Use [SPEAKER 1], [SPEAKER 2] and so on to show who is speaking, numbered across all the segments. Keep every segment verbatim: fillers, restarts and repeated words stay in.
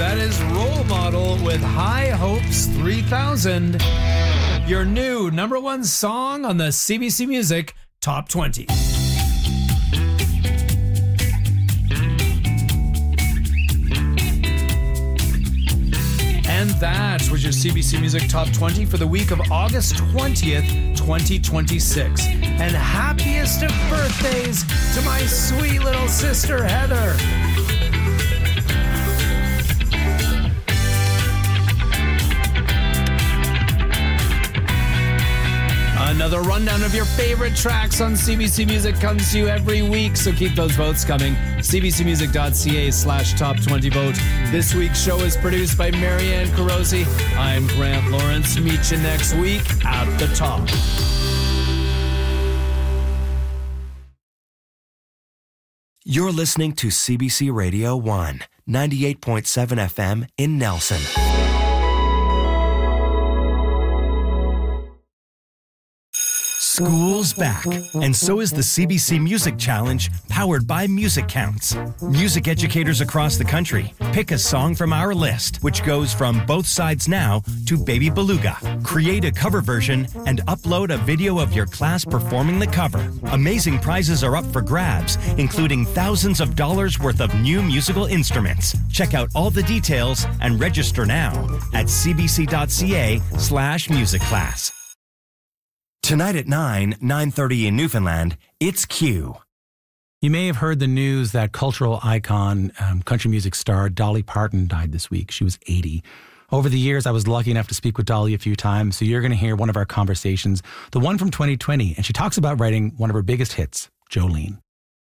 [SPEAKER 1] That is Role Model with High Hopes three thousand. Your new number one song on the C B C Music Top twenty. And that was your C B C Music Top twenty for the week of August twentieth, twenty twenty-six. And happiest of birthdays to my sweet little sister, Heather. Another rundown of your favorite tracks on C B C Music comes to you every week, so keep those votes coming. cbcmusic.ca slash top 20 vote. This week's show is produced by Marianne Carosi. I'm Grant Lawrence. Meet you next week at the top.
[SPEAKER 2] You're listening to C B C Radio one, ninety-eight point seven F M in Nelson. School's back, and so is the C B C Music Challenge, powered by Music Counts. Music educators across the country pick a song from our list, which goes from Both Sides Now to Baby Beluga. Create a cover version and upload a video of your class performing the cover. Amazing prizes are up for grabs, including thousands of dollars worth of new musical instruments. Check out all the details and register now at cbc.ca slash music class. Tonight at nine, nine thirty in Newfoundland, it's Q.
[SPEAKER 3] You may have heard the news that cultural icon, um, country music star Dolly Parton died this week. She was eighty. Over the years, I was lucky enough to speak with Dolly a few times, so you're going to hear one of our conversations, the one from twenty twenty, and she talks about writing one of her biggest hits, Jolene.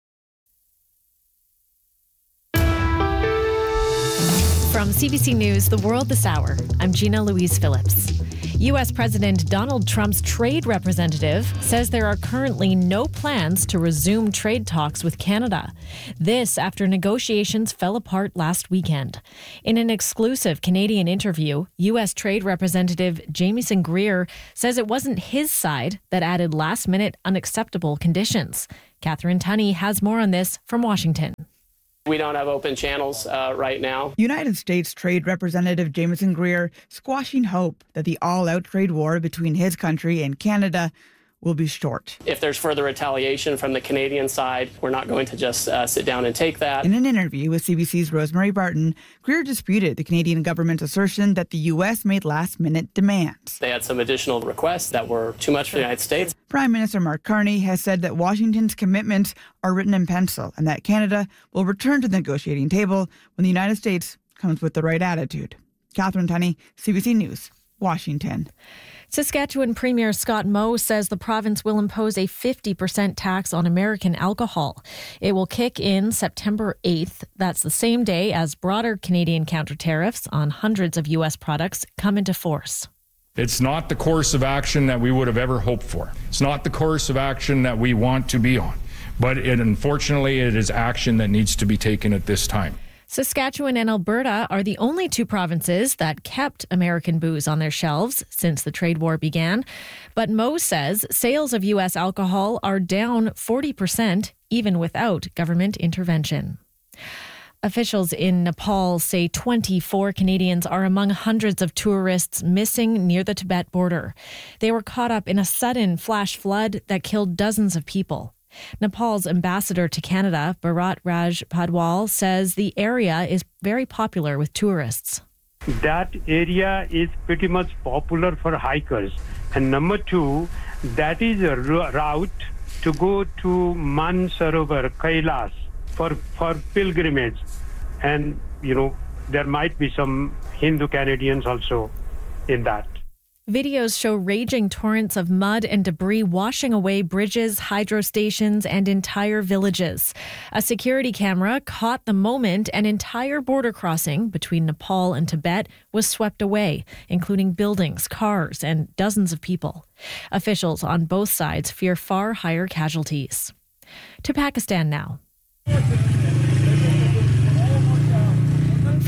[SPEAKER 4] From C B C News, The World This Hour, I'm Gina Louise Phillips. U S President Donald Trump's trade representative says there are currently no plans to resume trade talks with Canada. This after negotiations fell apart last weekend. In an exclusive Canadian interview, U S Trade Representative Jamieson Greer says it wasn't his side that added last-minute unacceptable conditions. Catherine Tunney has more on this from Washington.
[SPEAKER 5] We don't have open channels uh, right now.
[SPEAKER 6] United States Trade Representative Jamieson Greer squashing hope that the all-out trade war between his country and Canada will be short.
[SPEAKER 5] If there's further retaliation from the Canadian side, we're not going to just uh, sit down and take that.
[SPEAKER 6] In an interview with C B C's Rosemary Barton, Greer disputed the Canadian government's assertion that the U S made last-minute demands.
[SPEAKER 5] They had some additional requests that were too much for the United States.
[SPEAKER 6] Prime Minister Mark Carney has said that Washington's commitments are written in pencil and that Canada will return to the negotiating table when the United States comes with the right attitude. Catherine Tunney, C B C News, Washington.
[SPEAKER 4] Saskatchewan Premier Scott Moe says the province will impose a fifty percent tax on American alcohol. It will kick in September eighth. That's the same day as broader Canadian counter-tariffs on hundreds of U S products come into force.
[SPEAKER 7] It's not the course of action that we would have ever hoped for. It's not the course of action that we want to be on. But it, unfortunately, it is action that needs to be taken at this time.
[SPEAKER 4] Saskatchewan and Alberta are the only two provinces that kept American booze on their shelves since the trade war began. But Moe says sales of U S alcohol are down forty percent even without government intervention. Officials in Nepal say twenty-four Canadians are among hundreds of tourists missing near the Tibet border. They were caught up in a sudden flash flood that killed dozens of people. Nepal's ambassador to Canada, Bharat Raj Padwal, says the area is very popular with tourists.
[SPEAKER 8] That area is pretty much popular for hikers. And number two, that is a route to go to Mansarovar, Kailas, for, for pilgrimage. And, you know, there might be some Hindu Canadians also in that.
[SPEAKER 4] Videos show raging torrents of mud and debris washing away bridges, hydro stations, and entire villages. A security camera caught the moment an entire border crossing between Nepal and Tibet was swept away, including buildings, cars, and dozens of people. Officials on both sides fear far higher casualties. To Pakistan now.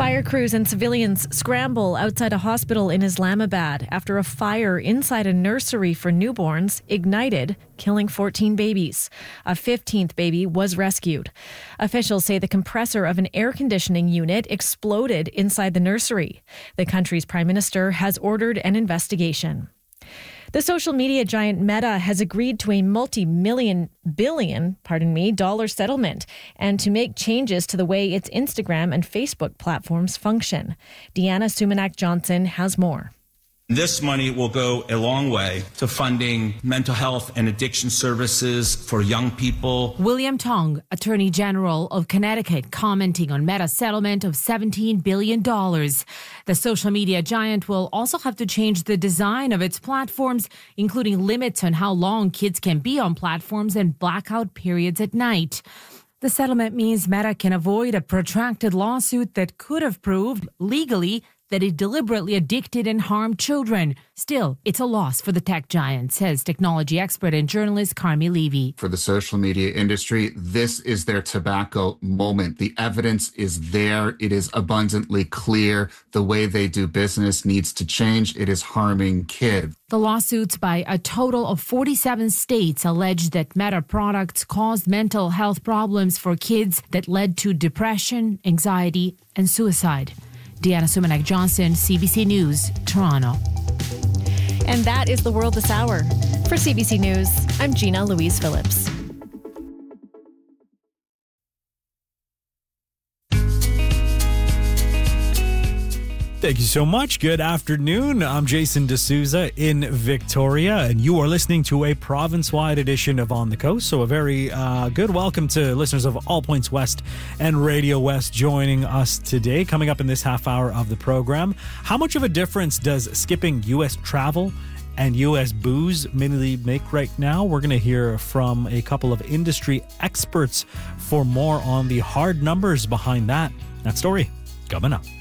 [SPEAKER 4] Fire crews and civilians scramble outside a hospital in Islamabad after a fire inside a nursery for newborns ignited, killing fourteen babies. A fifteenth baby was rescued. Officials say the compressor of an air conditioning unit exploded inside the nursery. The country's prime minister has ordered an investigation. The social media giant Meta has agreed to a multi-million billion, pardon me, dollar settlement and to make changes to the way its Instagram and Facebook platforms function. Deanna Sumanak-Johnson has more.
[SPEAKER 9] This money will go a long way to funding mental health and addiction services for young people.
[SPEAKER 10] William Tong, Attorney General of Connecticut, commenting on Meta's settlement of seventeen billion dollars. The social media giant will also have to change the design of its platforms, including limits on how long kids can be on platforms and blackout periods at night. The settlement means Meta can avoid a protracted lawsuit that could have proved legally that it deliberately addicted and harmed children. Still, it's a loss for the tech giant, says technology expert and journalist Carmi Levy.
[SPEAKER 11] For the social media industry, this is their tobacco moment. The evidence is there. It is abundantly clear. The way they do business needs to change. It is harming kids.
[SPEAKER 10] The lawsuits by a total of forty-seven states allege that Meta products caused mental health problems for kids that led to depression, anxiety, and suicide. Deanna Sumanak-Johnson, C B C News, Toronto.
[SPEAKER 4] And that is the world this hour. For C B C News, I'm Gina Louise Phillips.
[SPEAKER 12] Thank you so much. Good afternoon. I'm Jason D'Souza in Victoria, and you are listening to a province-wide edition of On the Coast. So a very uh, good welcome to listeners of All Points West and Radio West joining us today. Coming up in this half hour of the program, how much of a difference does skipping U S travel and U S booze mainly make right now? We're going to hear from a couple of industry experts for more on the hard numbers behind that. That story coming up.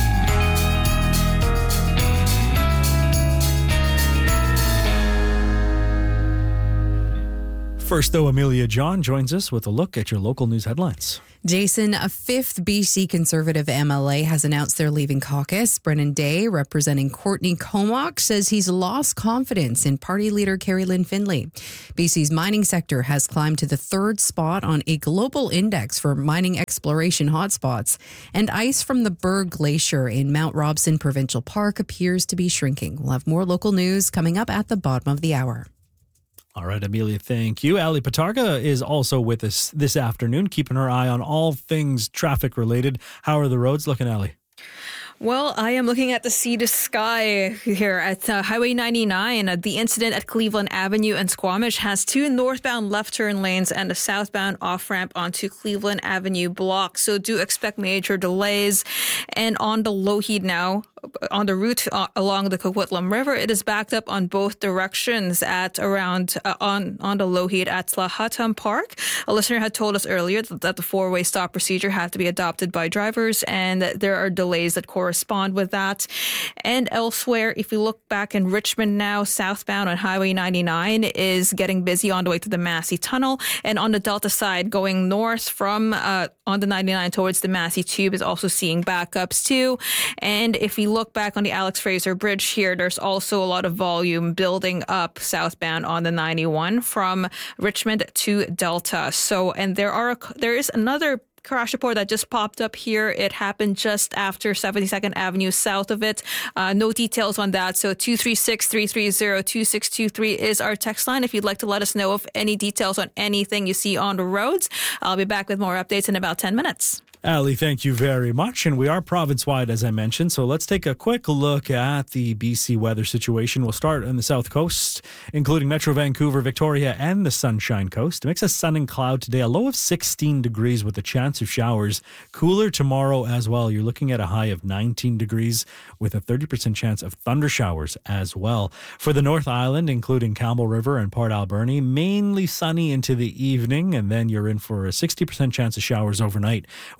[SPEAKER 12] First, though, Amelia John joins us with a look at your local news headlines.
[SPEAKER 13] Jason, a fifth B C Conservative M L A has announced they're leaving caucus. Brennan Day, representing Courtney Comock, says he's lost confidence in party leader Carrie Lynn Findlay. B C's mining sector has climbed to the third spot on a global index for mining exploration hotspots, and ice from the Berg Glacier in Mount Robson Provincial Park appears to be shrinking. We'll have more local news coming up at the bottom of the hour.
[SPEAKER 12] All right, Amelia, thank you. Ali Patarga is also with us this afternoon, keeping her eye on all things traffic related. How are the roads looking, Ali?
[SPEAKER 14] Well, I am looking at the sea to sky here at uh, Highway ninety-nine. Uh, the incident at Cleveland Avenue and Squamish has two northbound left turn lanes and a southbound off-ramp onto Cleveland Avenue block. So do expect major delays. And on the Lougheed now, on the route uh, along the Coquitlam River, it is backed up on both directions at around uh, on, on the Lougheed at Tlahatam Park. A listener had told us earlier that, that the four-way stop procedure had to be adopted by drivers, and that there are delays that correspond Respond with that. And elsewhere, if we look back in Richmond now, southbound on Highway ninety-nine is getting busy on the way to the Massey Tunnel. And on the Delta side, going north from uh, on the ninety-nine towards the Massey Tube is also seeing backups too. And if we look back on the Alex Fraser Bridge here, there's also a lot of volume building up southbound on the ninety-one from Richmond to Delta. So, and there are there is another crash report that just popped up here. It happened just after seventy-second Avenue south of it. Uh, no details on that. So two three six, three three zero, two six two three is our text line if you'd like to let us know of any details on anything you see on the roads. I'll be back with more updates in about ten minutes.
[SPEAKER 12] Ali, thank you very much. And we are province-wide, as I mentioned. So let's take a quick look at the B C weather situation. We'll start on the south coast, including Metro Vancouver, Victoria, and the Sunshine Coast. A mix of sun and cloud today, a low of sixteen degrees with a chance of showers. Cooler tomorrow as well. You're looking at a high of nineteen degrees with a thirty percent chance of thunder showers as well. For the North Island, including Campbell River and Port Alberni, mainly sunny into the evening, and then you're in for a sixty percent chance of showers overnight with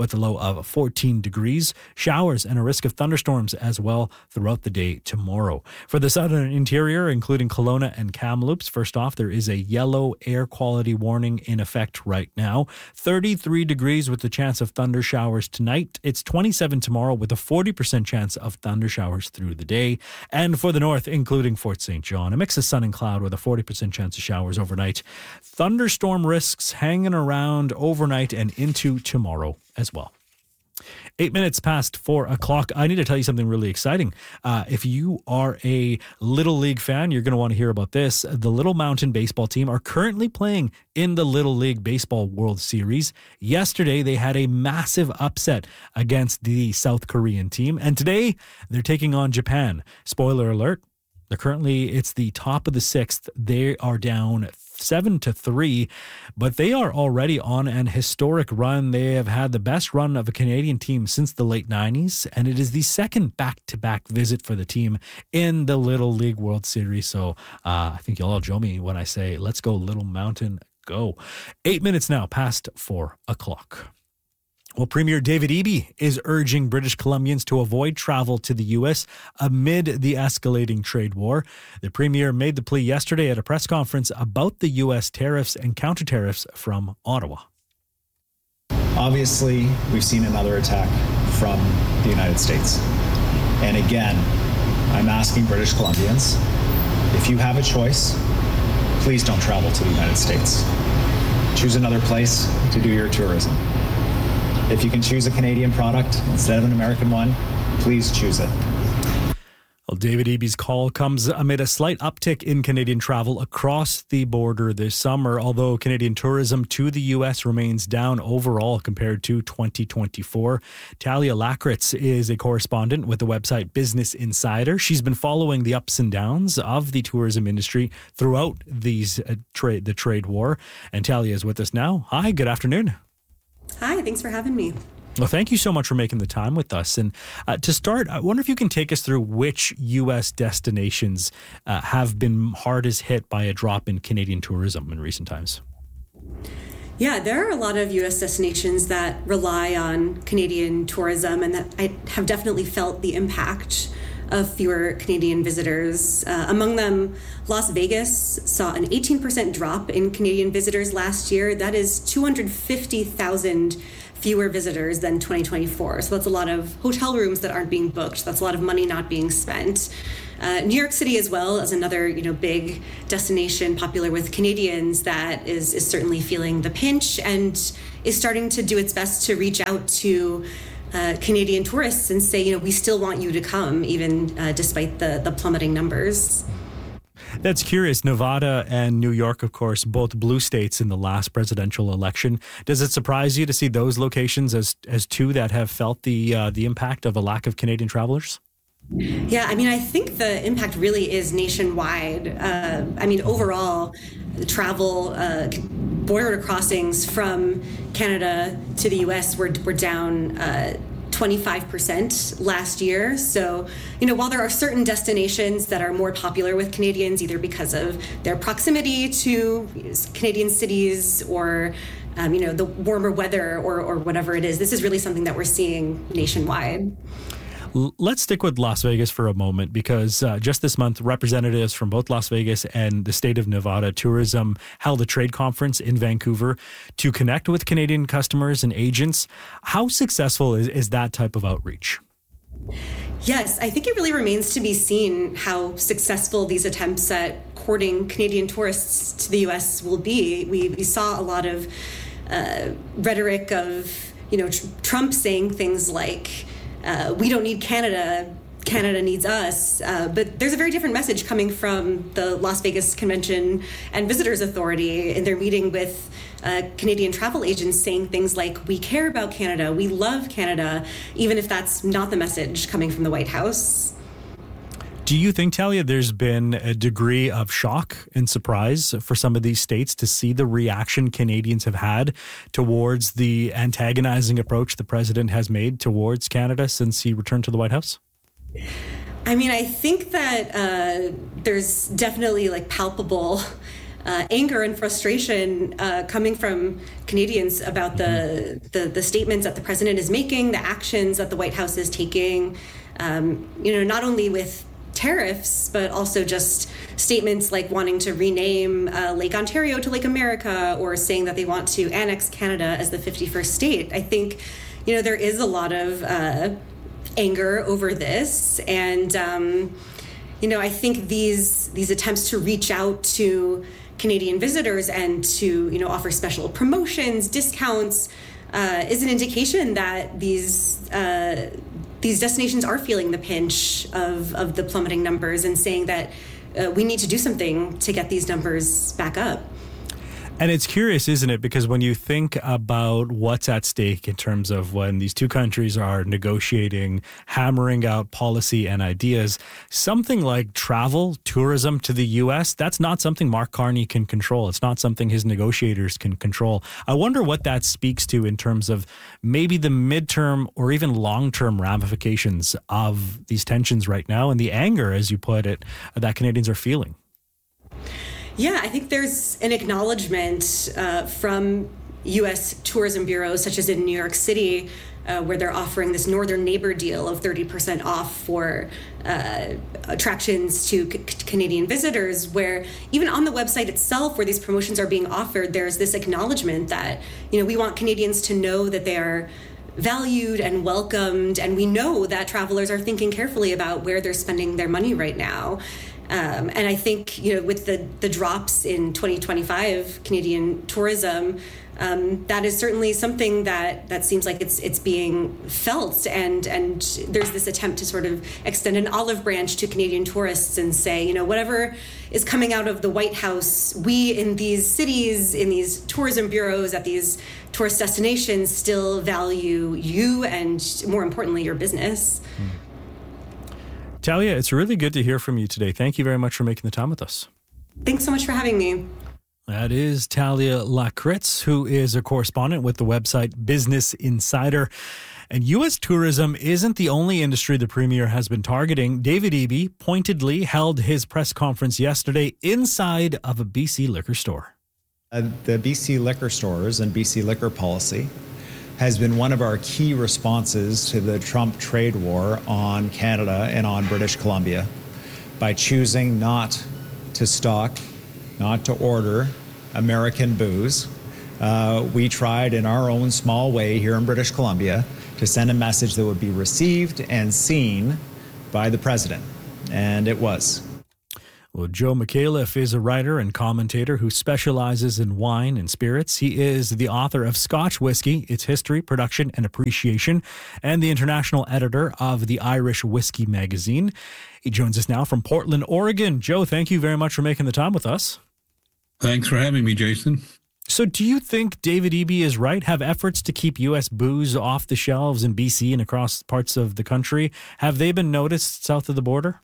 [SPEAKER 12] with a low of fourteen degrees. Showers and a risk of thunderstorms as well throughout the day tomorrow. For the southern interior, including Kelowna and Kamloops, first off, there is a yellow air quality warning in effect right now. thirty-three degrees with the chance of thunder showers tonight. It's twenty-seven tomorrow with a forty percent chance of thunder showers through the day. And for the north, including Fort Saint John, a mix of sun and cloud with a forty percent chance of showers overnight. Thunderstorm risks hanging around overnight and into tomorrow as well. Eight minutes past four o'clock. I need to tell you something really exciting. Uh, if you are a Little League fan, you're going to want to hear about this. The Little Mountain baseball team are currently playing in the Little League Baseball World Series. Yesterday, they had a massive upset against the South Korean team. And today, they're taking on Japan. Spoiler alert. They're currently, it's the top of the sixth. They are down seven to three, but they are already on an historic run. They have had the best run of a Canadian team since the late nineties, and it is the second back-to-back visit for the team in the Little League World Series. So uh, I think you'll all join me when I say, let's go Little Mountain, go. Eight minutes now past four o'clock. Well, Premier David Eby is urging British Columbians to avoid travel to the U S amid the escalating trade war. The Premier made the plea yesterday at a press conference about the U S tariffs and counter-tariffs from Ottawa.
[SPEAKER 15] Obviously, we've seen another attack from the United States. And again, I'm asking British Columbians, if you have a choice, please don't travel to the United States. Choose another place to do your tourism. If you can choose a Canadian product instead of an American one, please choose it.
[SPEAKER 12] Well, David Eby's call comes amid a slight uptick in Canadian travel across the border this summer, although Canadian tourism to the U S remains down overall compared to twenty twenty-four. Talia Lakritz is a correspondent with the website Business Insider. She's been following the ups and downs of the tourism industry throughout these uh, trade the trade war. And Talia is with us now. Hi, good afternoon.
[SPEAKER 16] Hi, thanks for having me.
[SPEAKER 12] Well, thank you so much for making the time with us. And uh, to start, I wonder if you can take us through which U S destinations uh, have been hardest hit by a drop in Canadian tourism in recent times.
[SPEAKER 16] Yeah, there are a lot of U S destinations that rely on Canadian tourism and that I have definitely felt the impact of fewer Canadian visitors. Uh, among them, Las Vegas saw an eighteen percent drop in Canadian visitors last year. That is two hundred fifty thousand fewer visitors than twenty twenty-four. So that's a lot of hotel rooms that aren't being booked. That's a lot of money not being spent. Uh, New York City as well as another, you know, big destination popular with Canadians that is, is certainly feeling the pinch and is starting to do its best to reach out to Uh, Canadian tourists and say, you know, we still want you to come, even uh, despite the, the plummeting numbers.
[SPEAKER 12] That's curious. Nevada and New York, of course, both blue states in the last presidential election. Does it surprise you to see those locations as as two that have felt the uh, the impact of a lack of Canadian travelers?
[SPEAKER 16] Yeah, I mean, I think the impact really is nationwide. Uh, I mean, overall, travel, uh, border crossings from Canada to the U S were, were down uh, twenty-five percent last year. So, you know, while there are certain destinations that are more popular with Canadians, either because of their proximity to Canadian cities or, um, you know, the warmer weather or, or whatever it is, this is really something that we're seeing nationwide.
[SPEAKER 12] Let's stick with Las Vegas for a moment because uh, just this month, representatives from both Las Vegas and the state of Nevada tourism held a trade conference in Vancouver to connect with Canadian customers and agents. How successful is, is that type of outreach?
[SPEAKER 16] Yes, I think it really remains to be seen how successful these attempts at courting Canadian tourists to the U S will be. We, we saw a lot of uh, rhetoric of, you know, tr- Trump saying things like, Uh, we don't need Canada, Canada needs us. Uh, but there's a very different message coming from the Las Vegas Convention and Visitors Authority in their meeting with uh, Canadian travel agents saying things like, we care about Canada, we love Canada, even if that's not the message coming from the White House.
[SPEAKER 12] Do you think, Talia, there's been a degree of shock and surprise for some of these states to see the reaction Canadians have had towards the antagonizing approach the president has made towards Canada since he returned to the White House?
[SPEAKER 16] I mean, I think that uh, there's definitely like palpable uh, anger and frustration uh, coming from Canadians about the, the the statements that the president is making, the actions that the White House is taking. Um, you know, not only with tariffs, but also just statements like wanting to rename uh, Lake Ontario to Lake America, or saying that they want to annex Canada as the fifty-first state. I think, you know, there is a lot of uh, anger over this. And, um, you know, I think these these attempts to reach out to Canadian visitors and to, you know, offer special promotions, discounts, uh, is an indication that these uh, these destinations are feeling the pinch of, of the plummeting numbers, and saying that uh, we need to do something to get these numbers back up.
[SPEAKER 12] And it's curious, isn't it? Because when you think about what's at stake in terms of when these two countries are negotiating, hammering out policy and ideas, something like travel, tourism to the U S, that's not something Mark Carney can control. It's not something his negotiators can control. I wonder what that speaks to in terms of maybe the midterm or even long-term ramifications of these tensions right now and the anger, as you put it, that Canadians are feeling.
[SPEAKER 16] Yeah, I think there's an acknowledgement uh, from U S tourism bureaus, such as in New York City, uh, where they're offering this Northern Neighbor deal of thirty percent off for uh, attractions to c- Canadian visitors, where even on the website itself, where these promotions are being offered, there's this acknowledgement that, you know, we want Canadians to know that they are valued and welcomed, and we know that travelers are thinking carefully about where they're spending their money right now. Um, and I think, you know, with the, the drops in twenty twenty-five Canadian tourism, um, that is certainly something that, that seems like it's it's being felt. And, and there's this attempt to sort of extend an olive branch to Canadian tourists and say, you know, whatever is coming out of the White House, we in these cities, in these tourism bureaus, at these tourist destinations still value you and, more importantly, your business.
[SPEAKER 12] Mm. Talia, it's really good to hear from you today. Thank you very much for making the time with us.
[SPEAKER 16] Thanks so much for having me.
[SPEAKER 12] That is Talia Lakritz, who is a correspondent with the website Business Insider. And U S tourism isn't the only industry the premier has been targeting. David Eby pointedly held his press conference yesterday inside of a B C liquor store.
[SPEAKER 15] Uh, the B C liquor stores and B C liquor policy has been one of our key responses to the Trump trade war on Canada and on British Columbia by choosing not to stock, not to order American booze. Uh, we tried in our own small way here in British Columbia to send a message that would be received and seen by the president, and it was.
[SPEAKER 12] Well, Joe McAuliffe is a writer and commentator who specializes in wine and spirits. He is the author of Scotch Whisky, Its History, Production, and Appreciation, and the international editor of the Irish Whiskey magazine. He joins us now from Portland, Oregon. Joe, thank you very much for making the time with us.
[SPEAKER 17] Thanks for having me, Jason.
[SPEAKER 12] So do you think David Eby is right? Have efforts to keep U S booze off the shelves in B C and across parts of the country, have they been noticed south of the border?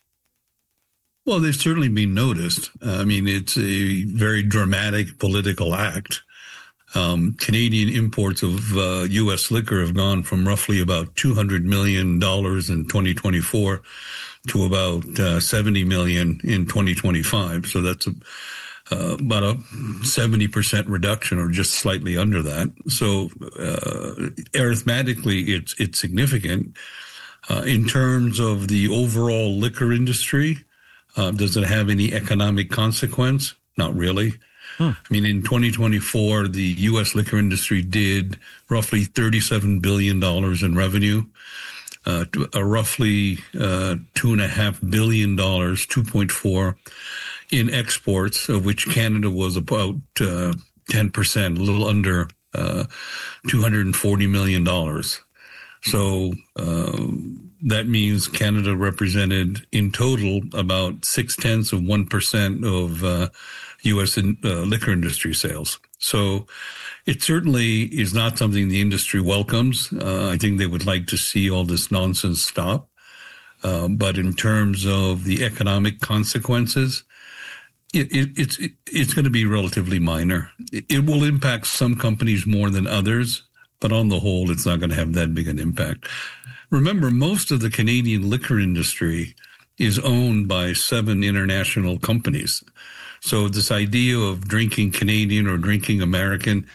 [SPEAKER 17] Well, they've certainly been noticed. Uh, I mean, it's a very dramatic political act. Um, Canadian imports of uh, U S liquor have gone from roughly about two hundred million dollars in twenty twenty-four to about uh, seventy million dollars in twenty twenty-five. So that's a, uh, about a seventy percent reduction, or just slightly under that. So uh, arithmetically, it's, it's significant. Uh, in terms of the overall liquor industry, Uh, does it have any economic consequence? Not really. Hmm. I mean, in twenty twenty-four, the U S liquor industry did roughly thirty-seven billion dollars in revenue, uh, uh, roughly uh, two point five billion dollars, two point four in exports, of which Canada was about uh, ten percent, a little under uh, two hundred forty million dollars. So uh, that means Canada represented in total about six tenths of one percent of uh, U S in, uh, liquor industry sales. So it certainly is not something the industry welcomes. Uh, I think they would like to see all this nonsense stop. Uh, but in terms of the economic consequences, it, it, it's it, it's going to be relatively minor. It, it will impact some companies more than others, but on the whole, it's not going to have that big an impact. Remember, most of the Canadian liquor industry is owned by seven international companies. So this idea of drinking Canadian or drinking American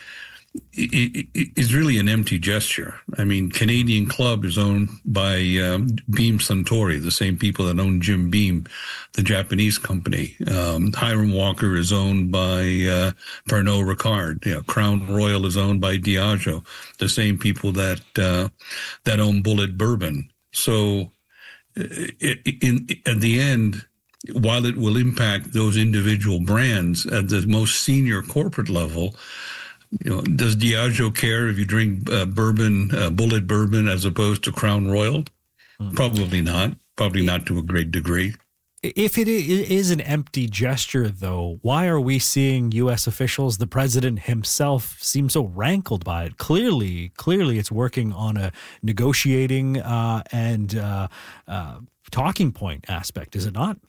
[SPEAKER 17] is really an empty gesture. I mean, Canadian Club is owned by um, Beam Suntory, the same people that own Jim Beam, the Japanese company. Um, Hiram Walker is owned by uh, Pernod Ricard. You know, Crown Royal is owned by Diageo, the same people that uh, that own Bulleit Bourbon. So, it, in at the end, while it will impact those individual brands at the most senior corporate level, you know, does Diageo care if you drink uh, bourbon, uh, Bulleit Bourbon, as opposed to Crown Royal? Mm. Probably not. Probably not to a great degree.
[SPEAKER 12] If it is an empty gesture, though, why are we seeing U S officials, the president himself, seem so rankled by it? Clearly, clearly it's working on a negotiating uh, and uh, uh, talking point aspect, is it not?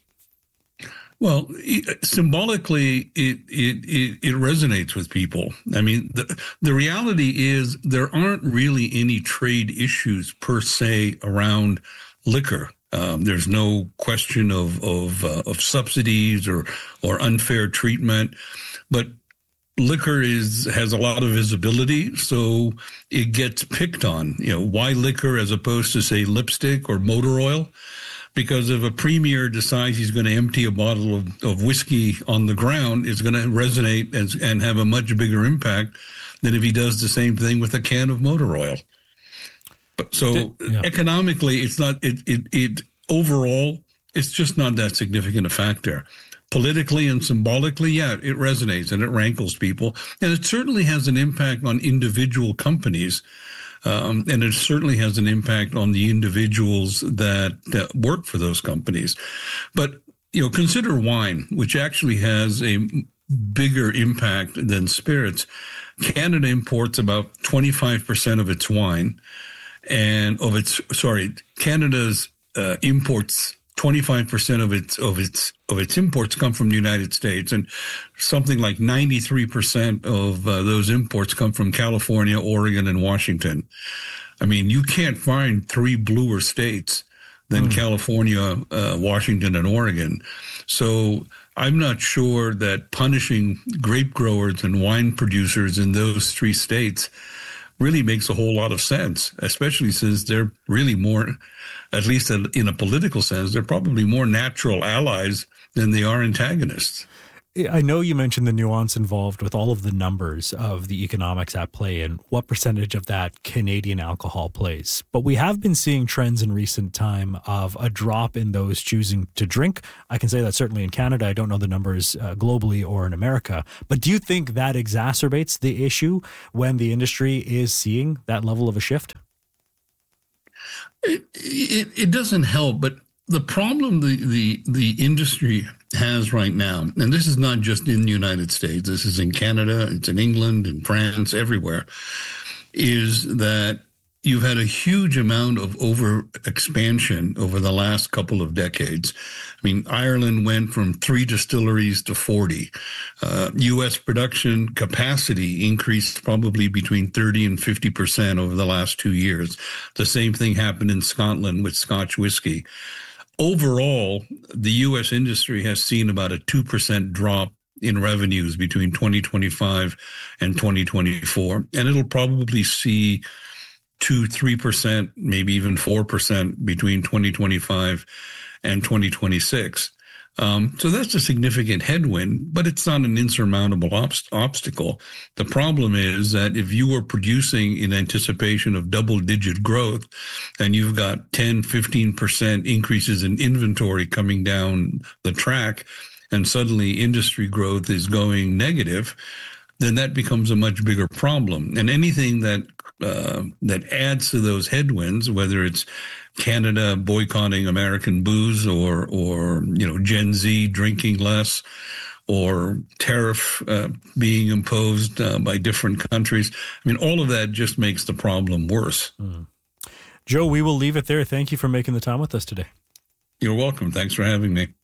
[SPEAKER 17] Well, it, symbolically, it, it it it resonates with people. I mean, the the reality is there aren't really any trade issues per se around liquor. Um, there's no question of of uh, of subsidies or or unfair treatment, but liquor is has a lot of visibility, so it gets picked on. You know, why liquor as opposed to, say, lipstick or motor oil? Because if a premier decides he's going to empty a bottle of, of whiskey on the ground, it's going to resonate as, and have a much bigger impact than if he does the same thing with a can of motor oil. But so yeah. economically, it's not, it, it, it overall, it's just not that significant a factor. Politically and symbolically, yeah, it resonates and it rankles people. And it certainly has an impact on individual companies. Um, and it certainly has an impact on the individuals that, that work for those companies. But, you know, consider wine, which actually has a bigger impact than spirits. Canada imports about twenty-five percent of its wine and of its, sorry, Canada's uh, imports twenty-five percent of its of its of its imports come from the United States, and something like ninety-three percent of uh, those imports come from California, Oregon, and Washington. I mean, you can't find three bluer states than mm. California, uh, Washington, and Oregon. So I'm not sure that punishing grape growers and wine producers in those three states really makes a whole lot of sense, especially since they're really more, at least in a political sense, they're probably more natural allies than they are antagonists.
[SPEAKER 12] I know you mentioned the nuance involved with all of the numbers of the economics at play and what percentage of that Canadian alcohol plays. But we have been seeing trends in recent time of a drop in those choosing to drink. I can say that certainly in Canada. I don't know the numbers uh, globally or in America. But do you think that exacerbates the issue when the industry is seeing that level of a shift?
[SPEAKER 17] It, it, it doesn't help, but the problem the, the the industry has right now, and this is not just in the United States, this is in Canada, it's in England, in France, everywhere, is that you've had a huge amount of over expansion over the last couple of decades. I mean, Ireland went from three distilleries to forty. Uh, U S production capacity increased probably between thirty and fifty percent over the last two years. The same thing happened in Scotland with Scotch whiskey. Overall, the U S industry has seen about a two percent drop in revenues between twenty twenty-five and twenty twenty-four. And it'll probably see two, three percent, maybe even four percent between twenty twenty-five and twenty twenty-six. Um, so that's a significant headwind, but it's not an insurmountable obst- obstacle. The problem is that if you were producing in anticipation of double-digit growth and you've got ten, fifteen percent increases in inventory coming down the track, and suddenly industry growth is going negative, then that becomes a much bigger problem. And anything that uh, that adds to those headwinds, whether it's Canada boycotting American booze or, or you know, Gen Z drinking less, or tariff uh, being imposed uh, by different countries, I mean, all of that just makes the problem worse.
[SPEAKER 12] Mm. Joe, we will leave it there. Thank you for making the time with us today.
[SPEAKER 17] You're welcome. Thanks for having me.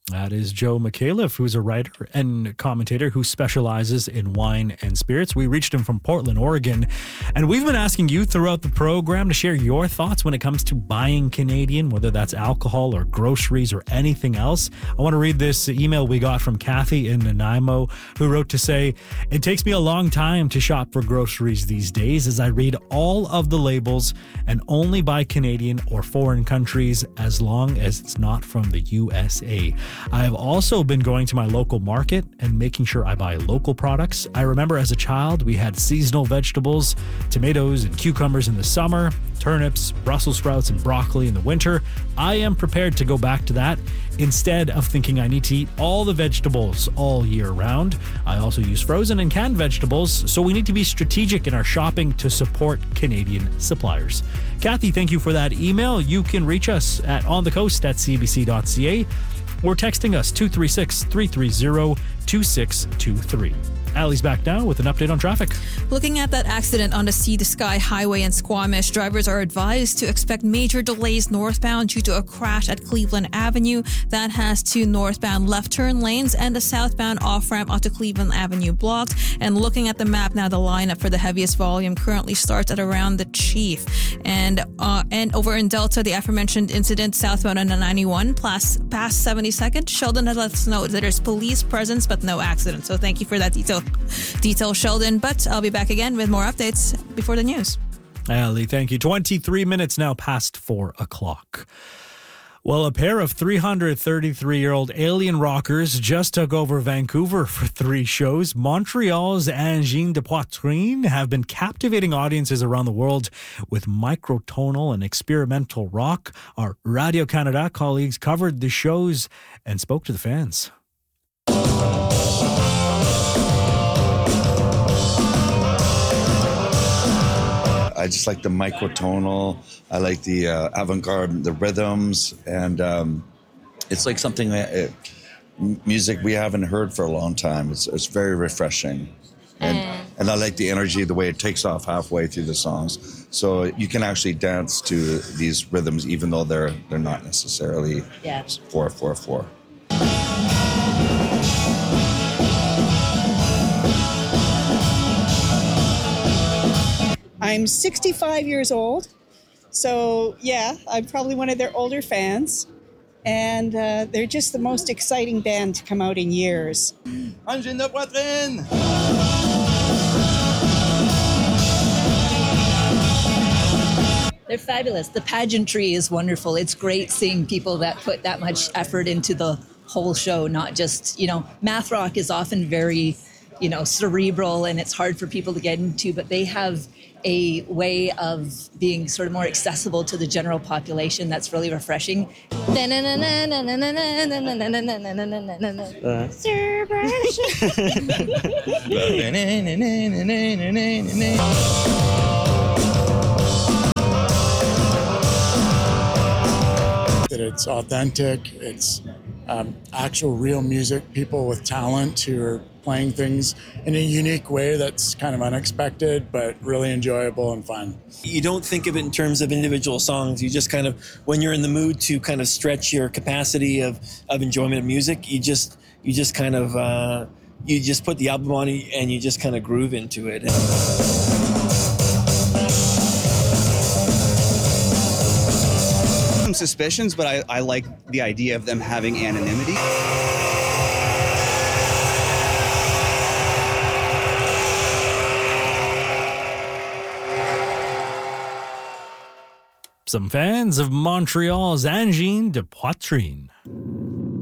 [SPEAKER 12] That is Joe McAuliffe, who's a writer and commentator who specializes in wine and spirits. We reached him from Portland, Oregon, and we've been asking you throughout the program to share your thoughts when it comes to buying Canadian, whether that's alcohol or groceries or anything else. I want to read this email we got from Kathy in Nanaimo, who wrote to say, "It takes me a long time to shop for groceries these days as I read all of the labels and only buy Canadian or foreign countries as long as it's not from the U S A. I have also been going to my local market and making sure I buy local products. I remember as a child, we had seasonal vegetables, tomatoes and cucumbers in the summer, turnips, Brussels sprouts, and broccoli in the winter. I am prepared to go back to that instead of thinking I need to eat all the vegetables all year round. I also use frozen and canned vegetables, so we need to be strategic in our shopping to support Canadian suppliers." Kathy, thank you for that email. You can reach us at onthecoast at c b c dot c a or texting us two three six, three three zero, two six two three. Allie's back now with an update on traffic.
[SPEAKER 14] Looking at that accident on the Sea to Sky Highway in Squamish, drivers are advised to expect major delays northbound due to a crash at Cleveland Avenue. That has two northbound left turn lanes and the southbound off-ramp onto Cleveland Avenue blocked. And looking at the map now, the lineup for the heaviest volume currently starts at around the Chief. And uh, and over in Delta, the aforementioned incident southbound on the ninety-one past, past seventy-second. Sheldon has let us know that there's police presence but no accident. So thank you for that detail. Detail, Sheldon, but I'll be back again with more updates before the news.
[SPEAKER 12] Allie, thank you. twenty-three minutes now past four o'clock. Well, a pair of three hundred thirty-three-year-old alien rockers just took over Vancouver for three shows. Montreal's Angine de Poitrine have been captivating audiences around the world with microtonal and experimental rock. Our Radio-Canada colleagues covered the shows and spoke to the fans.
[SPEAKER 18] I just like the microtonal. I like the uh, avant-garde, the rhythms, and um, it's like something that it, music we haven't heard for a long time. It's it's very refreshing, and mm. and I like the energy, the way it takes off halfway through the songs. So you can actually dance to these rhythms, even though they're they're not necessarily
[SPEAKER 19] yeah.
[SPEAKER 18] four four four.
[SPEAKER 19] I'm sixty-five years old, so yeah, I'm probably one of their older fans, and uh, they're just the most exciting band to come out in years.
[SPEAKER 18] Angine de Poitrine!
[SPEAKER 20] They're fabulous. The pageantry is wonderful. It's great seeing people that put that much effort into the whole show, not just, you know, math rock is often very, you know, cerebral and it's hard for people to get into, but they have a way of being sort of more accessible to the general population that's really refreshing.
[SPEAKER 21] That it's authentic, it's um, actual real music, people with talent who are playing things in a unique way that's kind of unexpected, but really enjoyable and fun.
[SPEAKER 22] You don't think of it in terms of individual songs. You just kind of, when you're in the mood to kind of stretch your capacity of, of enjoyment of music, you just you just kind of, uh, you just put the album on and you just kind of groove into it.
[SPEAKER 23] Some suspicions, but I, I like the idea of them having anonymity.
[SPEAKER 12] Some fans of Montreal's Angine de Poitrine.